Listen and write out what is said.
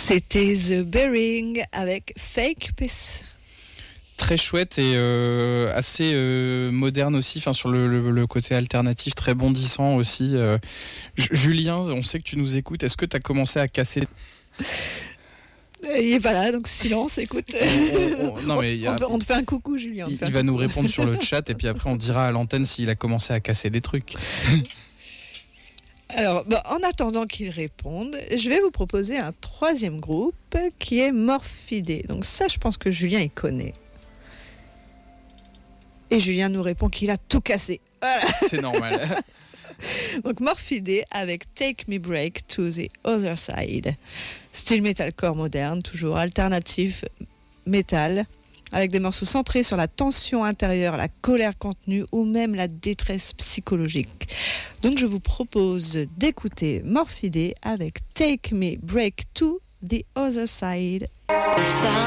C'était The Bearing avec Fake Peace. Très chouette et assez moderne aussi, enfin sur le côté alternatif, très bondissant aussi. Julien, on sait que tu nous écoutes. Est-ce que tu as commencé à casser? Il est pas là, donc silence, écoute. On te fait un coucou, Julien. Il va nous répondre sur le chat et puis après on dira à l'antenne s'il a commencé à casser des trucs. Alors, en attendant qu'il réponde, je vais vous proposer un troisième groupe qui est Morphidé. Donc ça, je pense que Julien, il connaît. Et Julien nous répond qu'il a tout cassé. Voilà. C'est normal. Donc Morphidé avec Take Me Break to the Other Side. Style metalcore moderne, toujours alternatif metal, avec des morceaux centrés sur la tension intérieure, la colère contenue ou même la détresse psychologique. Donc je vous propose d'écouter Morphidé avec Take Me Break to the Other Side.